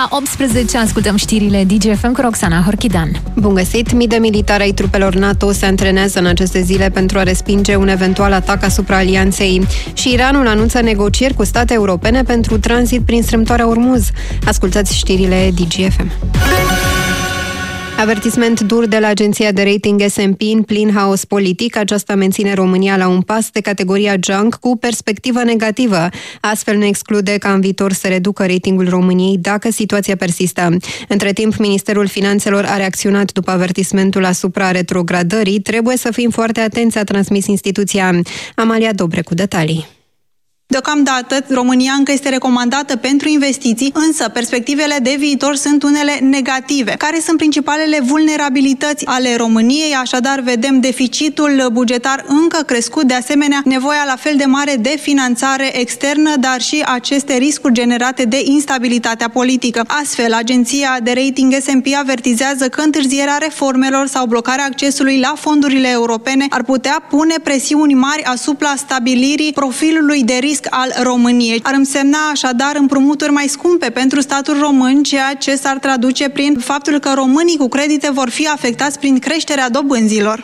18 ascultăm știrile DGFM cu Roxana Horchidan. Bun găsit! Mii de militari ai trupelor NATO se antrenează în aceste zile pentru a respinge un eventual atac asupra alianței. Și Iranul anunță negocieri cu state europene pentru tranzit prin strâmtoarea Ormuz. Ascultați știrile DGFM. Avertisment dur de la agenția de rating S&P în plin haos politic. Aceasta menține România la un pas de categoria junk cu perspectivă negativă. Astfel ne exclude ca în viitor să reducă ratingul României dacă situația persistă. Între timp, Ministerul Finanțelor a reacționat după avertismentul asupra retrogradării. Trebuie să fim foarte atenți, a transmis instituția. Amalia Dobre cu detalii. Deocamdată, România încă este recomandată pentru investiții, însă perspectivele de viitor sunt unele negative. Care sunt principalele vulnerabilități ale României? Așadar, vedem deficitul bugetar încă crescut, de asemenea, nevoia la fel de mare de finanțare externă, dar și aceste riscuri generate de instabilitatea politică. Astfel, agenția de rating S&P avertizează că întârzierea reformelor sau blocarea accesului la fondurile europene ar putea pune presiuni mari asupra stabilirii profilului de risc al României. Ar însemna așadar împrumuturi mai scumpe pentru statul român, ceea ce s-ar traduce prin faptul că românii cu credite vor fi afectați prin creșterea dobânzilor.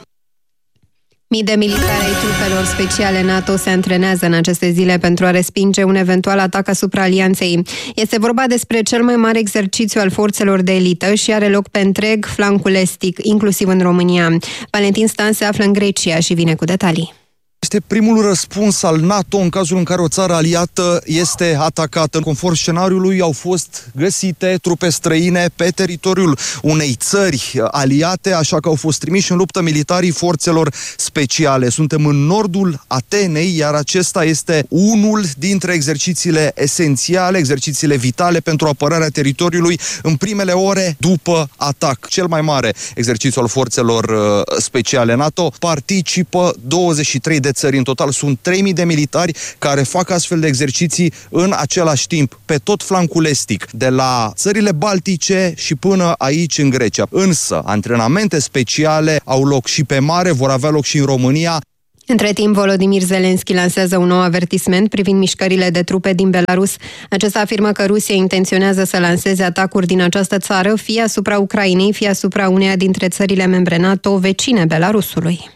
Mii de militari ai trupelor speciale NATO se antrenează în aceste zile pentru a respinge un eventual atac asupra alianței. Este vorba despre cel mai mare exercițiu al forțelor de elită și are loc pe întreg flancul estic, inclusiv în România. Valentin Stan se află în Grecia și vine cu detalii. Este primul răspuns al NATO în cazul în care o țară aliată este atacată. Conform scenariului, au fost găsite trupe străine pe teritoriul unei țări aliate, așa că au fost trimiși în luptă militarii forțelor speciale. Suntem în nordul Atenei, iar acesta este unul dintre exercițiile esențiale, exercițiile vitale pentru apărarea teritoriului în primele ore după atac. Cel mai mare exercițiu al forțelor speciale NATO. Participă 23 de țări în total, sunt 3000 de militari care fac astfel de exerciții în același timp, pe tot flancul estic, de la țările baltice și până aici în Grecia. Însă, antrenamente speciale au loc și pe mare, vor avea loc și în România. Între timp, Volodymyr Zelensky lansează un nou avertisment privind mișcările de trupe din Belarus. Acesta afirmă că Rusia intenționează să lanseze atacuri din această țară, fie asupra Ucrainei, fie asupra uneia dintre țările membre NATO vecine Belarusului.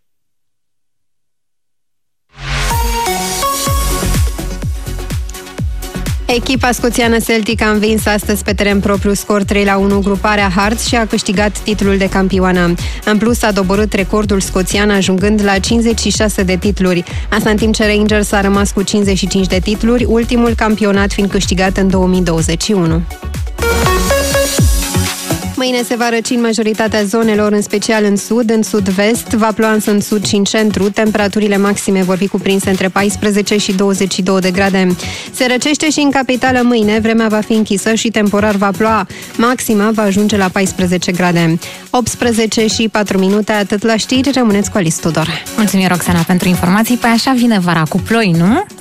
Echipa scoțiană Celtic a învins astăzi pe teren propriu scor 3-1 gruparea Hearts și a câștigat titlul de campioană. În plus, a doborât recordul scoțian ajungând la 56 de titluri. Asta în timp ce Rangers a rămas cu 55 de titluri, ultimul campionat fiind câștigat în 2021. Mâine se va răci în majoritatea zonelor, în special în sud, în sud-vest, va ploua însă în sud și în centru. Temperaturile maxime vor fi cuprinse între 14 și 22 de grade. Se răcește și în capitală mâine, vremea va fi închisă și temporar va ploua. Maxima va ajunge la 14 grade. 18 și 4 minute, atât la știri, rămâneți cu Alice Tudor. Mulțumim, Roxana, pentru informații. Păi așa vine vara cu ploi, nu?